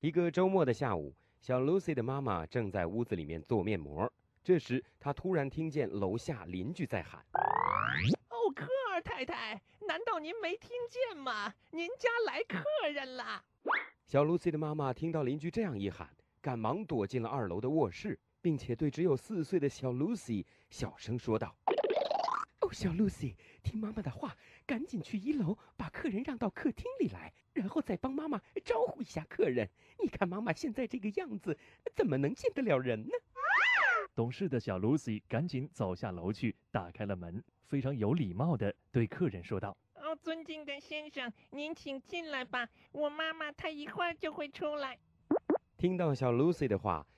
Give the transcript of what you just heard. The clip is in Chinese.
一个周末的下午，小 Lucy 的妈妈正在屋子里面做面膜。这时，她突然听见楼下邻居在喊：“ 哦，科尔太太，难道您没听见吗？您家来客人了！” 小 Lucy 的妈妈听到邻居这样一喊，赶忙躲进了2楼的卧室，并且对只有4岁的小 Lucy 小声说道：“哦，小 Lucy， 听妈妈的话，赶紧去1楼，把客人让到客厅里来，然后再帮妈妈招呼一下客人。你看妈妈现在这个样子，怎么能见得了人呢？” 懂事的小 Lucy 赶紧走下楼去，打开了门，非常有礼貌地对客人说道：“ 哦，尊敬的先生，您请进来吧，我妈妈她一会儿就会出来。” 听到小 Lucy 的话，